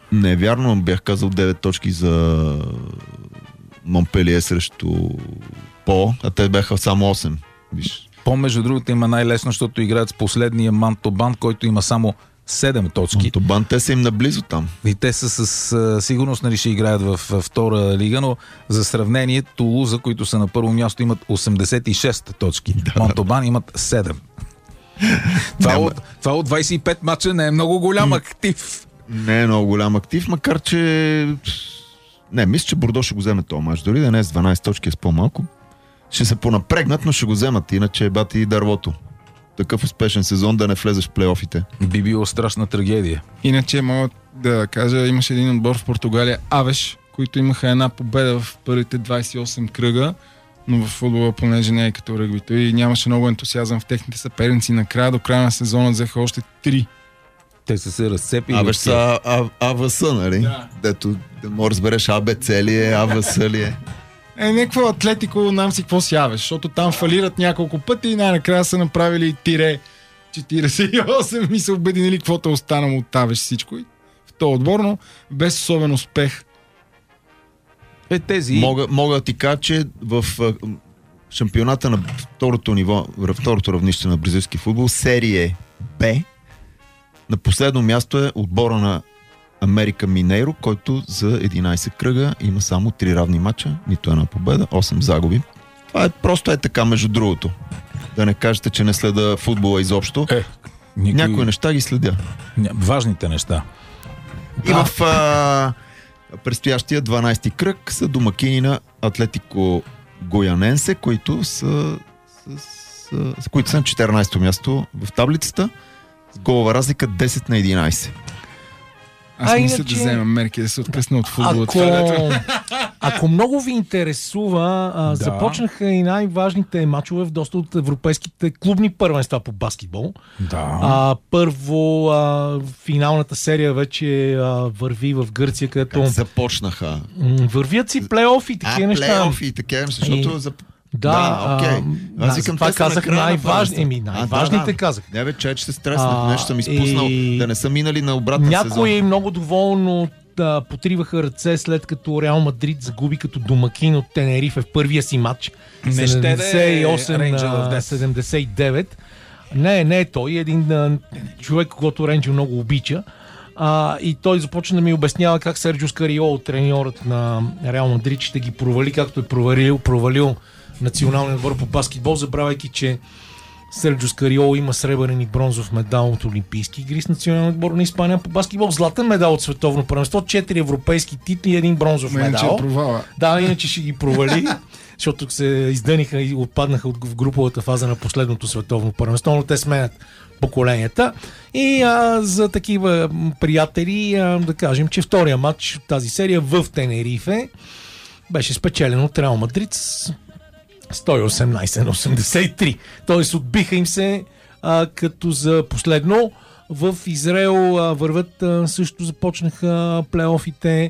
Не е вярно, бях казал 9 точки за Монпелие срещу По, а те бяха само 8. Виж. По, между другото, има най-лесно, защото играят с последния Мантобан, който има само 7 точки. Монтобан, те са им наблизо там. И те са с сигурност, нали, ще играят в втора лига, но за сравнение Тулуза, които са на първо място, имат 86 точки. Да. Монтобан имат 7. Това от 25 мача не е много голям актив. Не е много голям актив, макар че... Не, мисля, че Бордо ще го вземе този мач. Дори да не е с 12 точки, е с по-малко. Ще се понапрегнат, но ще го вземат. Иначе е бати дървото. Такъв успешен сезон да не влезеш в плейофите. Би било страшна трагедия. Иначе мога да кажа, имаше един отбор в Португалия, Авеш, които имаха една победа в първите 28 кръга, но в футбола, понеже не е като ръгбито и нямаше много ентусиазъм в техните съперници. Накрая до края на сезона взеха още 3. Те са се разцепили. Абе са АВС, нали? Да. Дето да може разбереш АБЦ ли е, АВС ли е. Някакво Атлетико, нам си какво си Авеш, защото там фалират няколко пъти и най-накрая са направили тире 48 и са обединили каквото е останало от Авеш всичко. И в този отбор, но без особен успех. Тези... Мога да ти кажа, че в шампионата на второто ниво, второто равнище на бразилски футбол, серия Б, на последно място е отбора на Америка Минейро, който за 11 кръга има само 3 равни мача, нито една победа, 8 загуби. Това е просто е така, между другото. Да не кажете, че не следа футбола изобщо. Някои неща ги следя. Важните неща. И в предстоящия 12-ти кръг са домакини на Атлетико Гояненсе, които са на 14-то място в таблицата с голова разлика 10 на 11. Аз мисля да взема мерки, да се откъсна от футбола. Ако много ви интересува, започнаха и най-важните мачове в доста от европейските клубни първенства по баскетбол. Да. Първо, финалната серия вече върви в Гърция, където... Как започнаха? Вървят си плейофи, такива неща. Плейофи, такива, защото... Да, Аз викам, това казах най-важните казах. Не бе, че се стреснах, нещо съм изпуснал, да не са минали на обратна сезон. Някои много доволно потриваха ръце, след като Реал Мадрид загуби като домакин от Тенерифе в първия си матч. 78-79. Не е той. Един човек, когото Рейнджел много обича. И той започна да ми обяснява как Серджио Скариоло, треньорът на Реал Мадрид, ще ги провали, както е провалил националния отбор по баскетбол, забравяйки, че Серджио Скариоло има сребърен и бронзов медал от Олимпийски игри с националния отбор на Испания по баскетбол, златен медал от световно първенство, 4 европейски титли и 1 бронзов медал. Да, иначе ще ги провали, защото се издъниха и отпаднаха в груповата фаза на последното световно първенство, но те сменят поколенията. И за такива приятели да кажем, че втория матч от тази серия в Тенерифе беше спечелен от Реал Мадрид с 118 на 83. Тоест отбиха им се като за последно. В Израел върват също започнаха плейофите.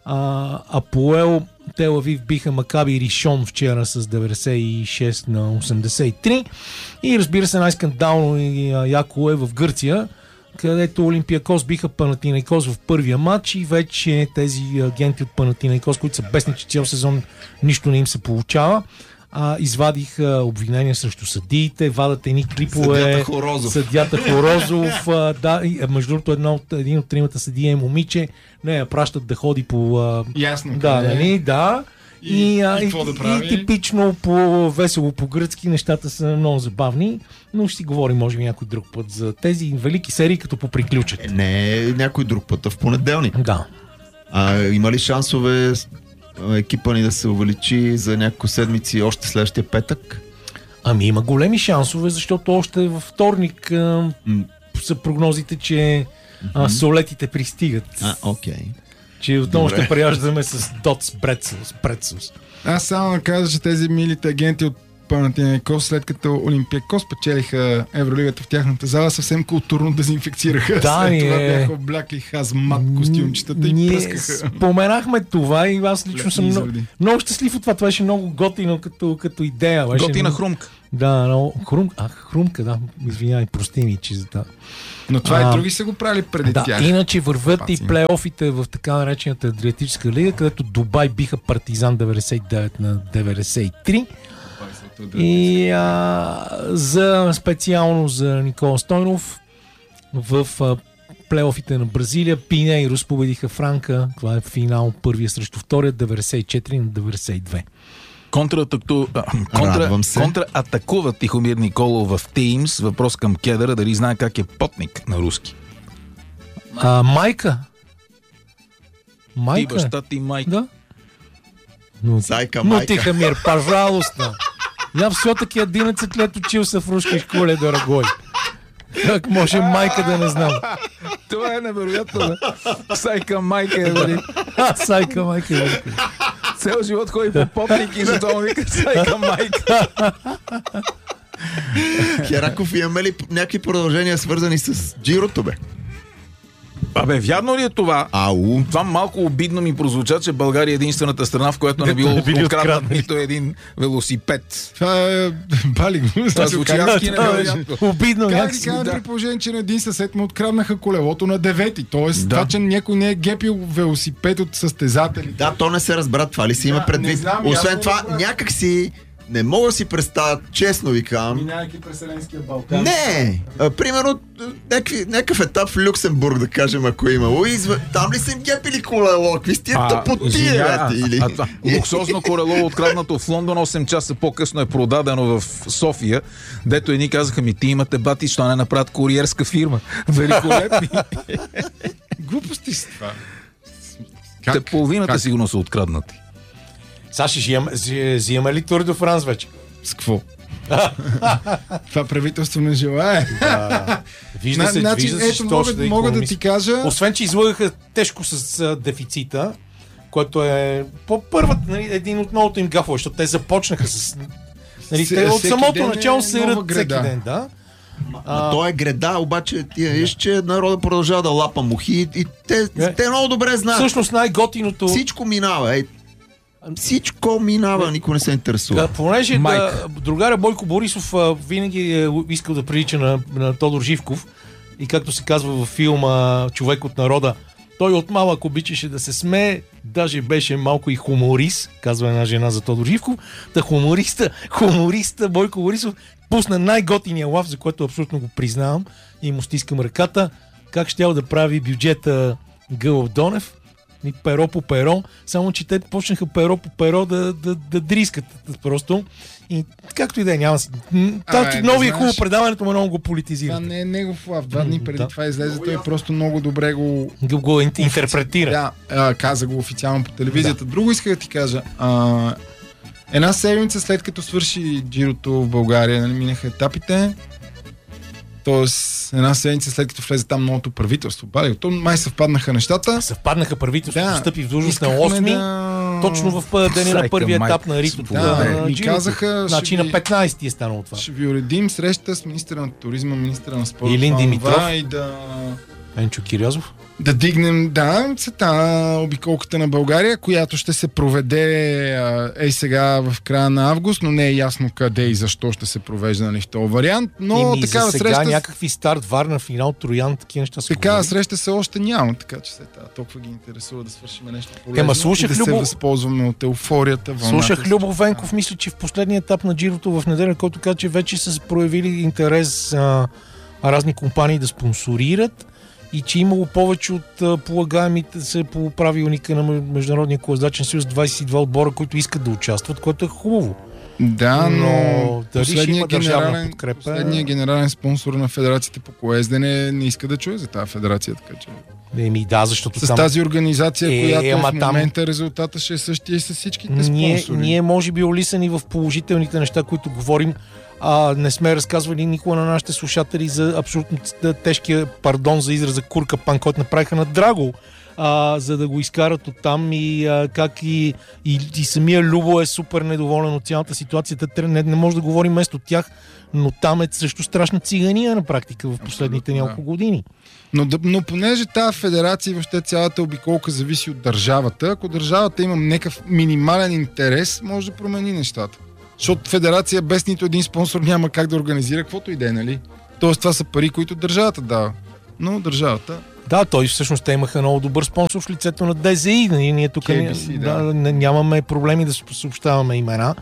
Апоел Тел Авив биха Макаби Ришон вчера с 96 на 83. И разбира се, най-скандално и яко е в Гърция, където Олимпиакос биха Панатинайкос в първия матч и вече тези агенти от Панатинайкос, които са бесни, че цял сезон нищо не им се получава, извадиха обвинения срещу съдиите, вадат едни клипове. Съдията Хорозов. Между другото, един от тримата съдии е момиче. Не я пращат да ходи по... Ясно. Да. И типично весело по-гръцки нещата са много забавни, но ще си говорим може би някой друг път за тези велики серии, като поприключат. Не, някой друг път, в понеделник. Да. Има ли шансове екипа ни да се увеличи за няколко седмици още следващия петък? Има големи шансове, защото още във вторник са прогнозите, че солетите пристигат. Окей. Че отново ще прияждаме с Дотс Брецус. Аз само да кажа, че тези милите агенти от Панатинайкос, след като Олимпиакос печелиха Евролигата в тяхната зала, съвсем културно дезинфекцираха. След това бяха облякли хазмат костюмчетата и пръскаха. Споменахме това и аз лично съм много щастлив от това. Това беше много готино като идея. Готина хрумка. Да, но Хрумка, да. Извинявай, прости ми, че за това. Но това и други са го правили преди тях. Иначе върват и плейофите в така наречената Адриатическа лига, където Дубай биха Партизан 99 на 93. И специално за Никола Стойнов в плейофите на Бразилия Пинейрос победиха Франка. Това е финал първия срещу втория, 94 на 92. Контратакува Тихомир Николов в Teams. Въпрос към Кедъра, дали знае как е потник на руски. Майка. Ти баща ти майка. Да. Зайка, но майка. Тихомир, пожалуйста. Я все-таки 11 лет учился в русской школе, дорогой. Как може майка да не знам? Това е невероятно, да? Сайка майка е велик. Сайка майка е велик. Цел живот ходи по потник и затова му вика сайка майка. Хераков, имаме ли някакви продължения свързани с Джирото, бе? Абе, вярно ли е това? Ау. Това малко обидно ми прозвуча, че България е единствената страна, в която не било откраднат нито един велосипед. Това е бали. Това звучи адски невероятно. Обидно. Как ти кажа, при положение, че на един съсед му откраднаха колелото на 9-ти. Тоест, това, че някой не е гепил велосипед от състезатели. Да, то не се разбра това ли си има предвид. знам, Освен това, някак си не мога да си представя, честно ви казвам. Минавайки през Еленския Балкан. Не! Примерно, някакъв етап в Люксембург, да кажем, ако е имало. Там ли са им гепили колело? Какви сте тъпотия, или? Луксозно колело, откраднато в Лондон, 8 часа по-късно е продадено в София, дето едни казаха ми, ти имате бати, що не направят куриерска фирма. Великолепни. Глупости с това. Половината сигурно са откраднати. Саши, взимаме ли Тур до Франс вече? С какво? Това правителство не желае. Вижда се, мога да ти кажа... Освен, че излъгаха тежко с дефицита, което е по-първата, един от новото им гафове, защото те започнаха с... те от самото начало се ръд всеки ден, да? То е греда, обаче ти виж, че народа продължава да лапа мухи и те много добре знаят. Всъщност най-готиното... Всичко минава, всичко минава, никой не се интересува. Понеже другаря Бойко Борисов винаги е искал да прилича на Тодор Живков и както се казва във филма Човек от народа, той от малък обичаше да се смее, даже беше малко и хуморист, казва една жена за Тодор Живков. Та хумориста Бойко Борисов пусна най-готиния лав, за което абсолютно го признавам и му стискам ръката, как щял да прави бюджета Гълъв Донев. И перо по перо, само че те почнаха перо по перо да дрискат просто. И както и да е, няма си. Новия хубаво предаването му много го политизира. Това не е негов лав. 2 дни преди това излезе, той просто много добре го интерпретира. Да, каза го официално по телевизията. Да. Друго исках да ти кажа. Една седмица след като свърши Джирото в България, минаха етапите. Тоест, една седмица след като влезе там новото правителство. То май съвпаднаха нещата. Съвпаднаха правителството, встъпи в длъжност на 8-ми, точно в деня на първия етап на ритото. Ми казаха, значи на 15-ти е станало това. Ще ви уредим среща с министъра на туризма, министъра на спорта. Илин Димитров. И Енчо Кирязов. Да дигнем, обиколката на България, която ще се проведе сега в края на август, но не е ясно къде и защо ще се провежда в този вариант. Но такава среща... някакви старт, Варна, финал, Троян, такива неща са. Такава среща се още няма, така че толкова ги интересува да свършим нещо полезно и да се възползваме от еуфорията. Слушах Любо Венков, мисля, че в последния етап на Джирото в неделя, който каза, че вече са проявили интерес разни компании да спонсорират и че имало повече от полагаемите се по правилника на Международния колездачен съюз 22 отбора, които искат да участват, което е хубаво. Да, но последният генерален спонсор на Федерацията по колездене не иска да чуе за тази федерация, така че... защото с тази организация, която в момента резултата ще е същия и с всичките спонсори. Ние може би олисани в положителните неща, които говорим, не сме разказвали никога на нашите слушатели за абсолютно тежкия, пардон за израза, курка-пан, който направиха на Драго, за да го изкарат оттам и как и самия Любо е супер недоволен от цялата ситуация. Не може да говорим вместо тях, но там е също страшна цигания на практика в последните няколко години. Но понеже тази федерация и въобще цялата обиколка зависи от държавата, ако държавата има някакъв минимален интерес, може да промени нещата. Защото федерация без нито един спонсор няма как да организира каквото и да е, нали? Тоест това са пари, които държавата дава. Но държавата... Да, той всъщност те имаха много добър спонсор в лицето на ДЗИ. Ние тук нямаме проблеми да съобщаваме имена.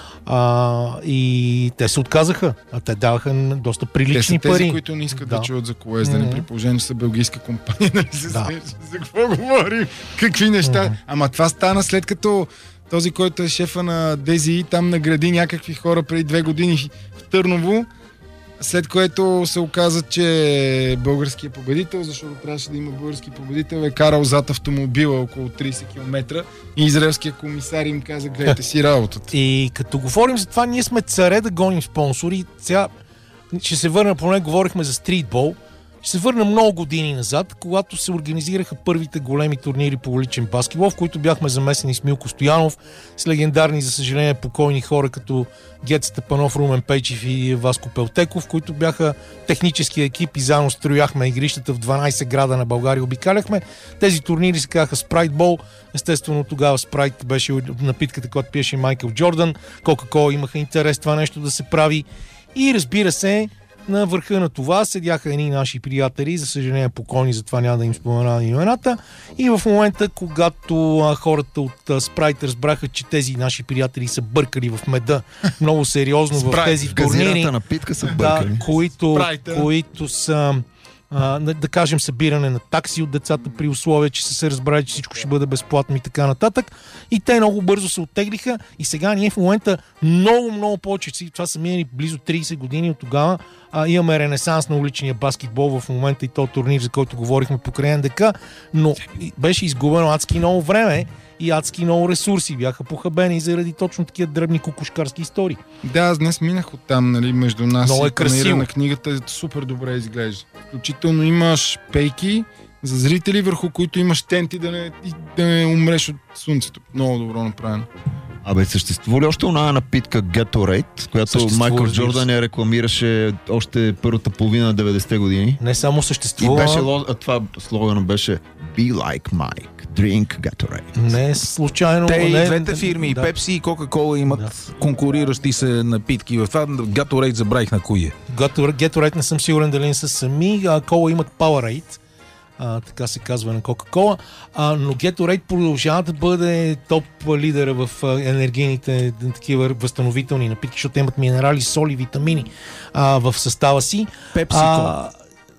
И те се отказаха. А те даваха доста прилични пари. Те са тези, които не искат да чуят за колездене, при положение, че са белгийска компания. Нали се смееш? За какво говорим? Какви неща? Ама това стана след като този, който е шефа на ДЗИ, там награди някакви хора преди 2 години в Търново, след което се оказа, че българският победител, защото трябваше да има български победител, е карал зад автомобила около 30 км и израелският комисар им каза, гледайте си работата. И като говорим за това, ние сме царе да гоним спонсори. Сега ще се върна, поне говорихме за стритбол, ще се върна много години назад, когато се организираха първите големи турнири по уличен баскетбол, в които бяхме замесени с Милко Стоянов, с легендарни, за съжаление, покойни хора като Гец Степанов, Румен Пейчев и Васко Пелтеков, които бяха технически екип и заедно строяхме игрищата в 12 града на България, обикаляхме. Тези турнири се казаха Спрайтбол. Естествено, тогава Спрайт беше напитката, която пиеше Майкъл Джордан. Кока-кола имаха интерес това нещо да се прави. И разбира се, на върха на това седяха едни наши приятели, за съжаление покойни, затова няма да им споменавам имената. И в момента, когато хората от Спрайт разбраха, че тези наши приятели са бъркали в меда много сериозно в тези турнири, напитка са бъркали. които са да кажем събиране на такси от децата при условие, че са се разбрали, че всичко ще бъде безплатно и така нататък. И те много бързо се оттеглиха и сега ние в момента много повече, това са минали близо 30 години от тогава, имаме ренесанс на уличния баскетбол в момента и то турнир, за който говорихме покрай НДК, но беше изгубено адски много време и адски много ресурси бяха похабени заради точно такива дребни кукушкарски истории. Да, аз днес минах оттам, нали, между нас много и панера на книгата, супер добре изглежда. Включително имаш пейки за зрители, върху които имаш тенти да не умреш от слънцето. Много добро направено. Абе, съществува ли още оная напитка Gatorade, която Майкъл Джордан я рекламираше още първата половина на 90-те години? Не само съществува... И беше, това слогана беше Be like Mike, drink Gatorade. Не случайно... Те и двете фирми, да. Пепси и Кока-кола имат конкуриращи се напитки. В това Gatorade забравих на кои е. Gatorade не съм сигурен дали не са сами, кола имат Powerade. Така се казва на Кока-кола, но Gatorade продължава да бъде топ лидера в енергийните такива възстановителни напитки, защото имат минерали, соли, витамини в състава си. Пепси-кола.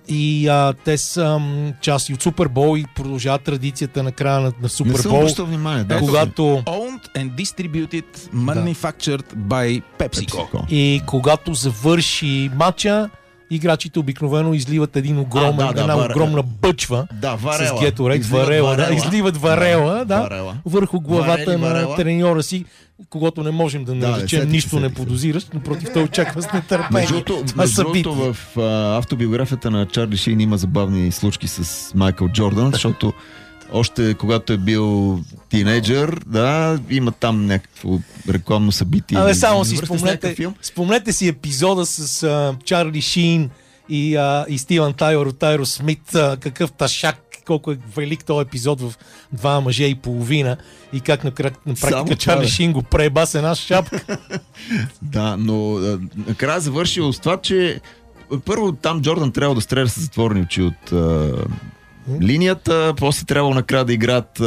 И те са част и от Супербол и продължават традицията на края на Супербол. Не съм обръщал внимание. Да, когато... Owned and distributed, manufactured by PepsiCo. И когато завърши матча, играчите обикновено изливат една огромна бъчва с Gatorade, варела. Изливат варела, върху главата на треньора си, когато не можем да наречем нищо не подозираш, но против той очаква с нетърпение. Между другото, в автобиографията на Чарли Шин има забавни случки с Майкъл Джордан, защото още когато е бил тинейджър, има там някакво рекламно събитие. Само си спомнете си епизода с Чарли Шин и Стивън Тайлър от Аеросмит, какъв ташак, колко е велик този епизод в 2 мъже и половина и как на практика Чарли Шин го преба с една шапка. Да, но накрая завършил с това, че първо там Джордан трябва да стреля с затворени очи от линията, после трябвало накрая да играят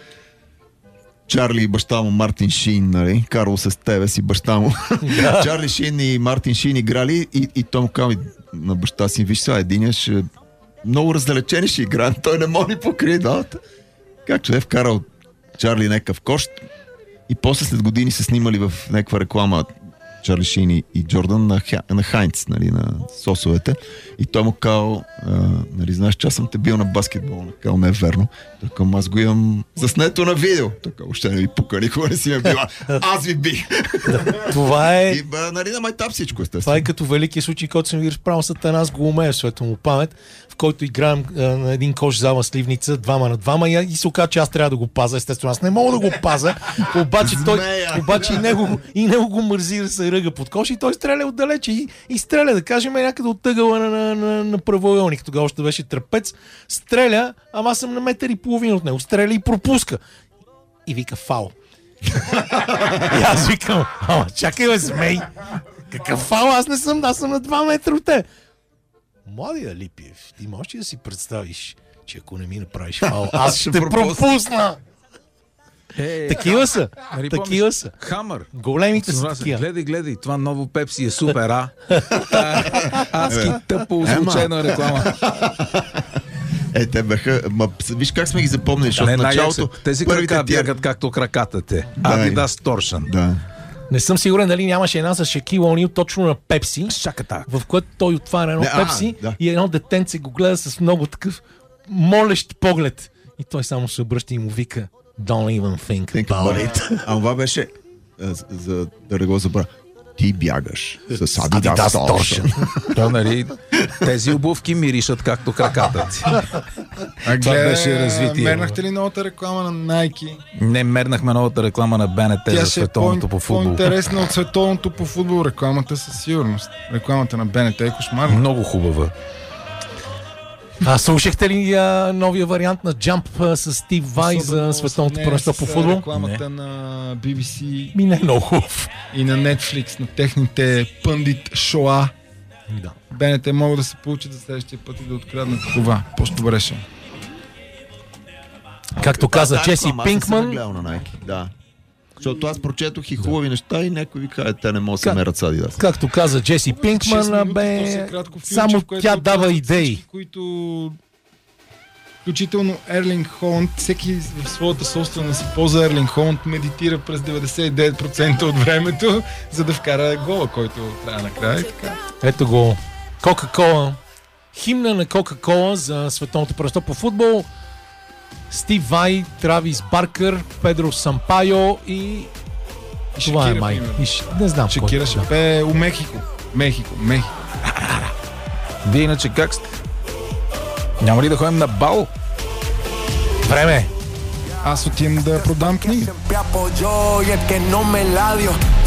Чарли и баща му Мартин Шин, нали? Карлос Естевес и баща му. Чарли Шин и Мартин Шин играли и той му казва на баща си, виж сега, единия ще много раздалечени ще играем, той не може да покрие двамата. Както е вкарал Чарли някакъв кощ и после след години се снимали в някаква реклама Чарли Шин и Джордан на Хайнц, нали, на сосовете. И той му казал, нали, знаеш, че аз съм те бил на баскетбол. Казал, не е верно. Така, аз го имам заснето на видео. Така, още не ви пука, никога не си ме била. Аз ви бих. Това е... И, нали, на майтап всичко, естествено. Това е като великия случай, който съм ви разправил с Атанас Голомеев, светла му памет, в който играем на един кош зала сливница, 2 на 2 и се оказа, че аз трябва да го паза. Естествено, аз не мога да го паза, обаче и него го мързи да се ръга под кош и той стреля отдалече и стреля, да кажем, някъде от тъгъла на правоъгълник. Тогава още беше трапец. Стреля, ама аз съм на 1,5 метра от него. Стреля и пропуска. И вика фаул. И аз викам, чакай бе, змей. Какъв фал? Аз съм на 2 метра от те. Младия Липиев, ти можеш ли да си представиш, че ако не ми направиш фал, аз ще пропусна. Такива са. Такива са. Хамър. Големите са такива. Гледай, това ново Пепси е супер, Адски тъпо озвучена реклама. Те бяха... Виж как сме ги запомнили, защото началото... Тези крака бягат както краката те. Adidas Torsion. Да. Не съм сигурен дали нямаше една с Шакил Онил точно на Пепси, в което той отваря едно Пепси и едно детенце го гледа с много такъв молещ поглед. И той само се обръща и му вика Don't even think about it. А това беше, за да не го забравя, ти бягаш с Adidas Torsion. Тези обувки миришат както краката ти. Това беше развитие. Мернахте ли новата реклама на Nike? Не мернахме новата реклама на БНТ за световното по футбол. По-интересна от световното по футбол рекламата със сигурност. Рекламата на БНТ е кошмарна. Много хубава. Слушахте ли новия вариант на Jump с Стив Вай за световното първенство по футбол? Рекламата на BBC не е много хубав. И на Netflix, на техните пъндит шоа. Да. БНТ могат да се получат за следващия път и да откраднат това. По-добре ще. Както каза Джеси Пинкман. Да. Защото аз прочетох и хубави неща и някой ви казва, те не могат да се мерят с Adidas. Както каза Джеси Пинкман, само тя дава идеи. Които включително Ерлинг Холанд, всеки в своята собствена си полза Ерлинг Холанд медитира през 99% от времето, за да вкара гола, който трябва накрая. Ето го. Кока-кола. Химна на Кока-кола за световното първенство по футбол. Стив Вай, Травис Баркър, Педро Сампайо и това е май. Не знам. Шакира ще пее у Мехико. Мехико. Вие иначе как сте? Няма ли да ходим на бал? Време! Аз отивам да продам книги.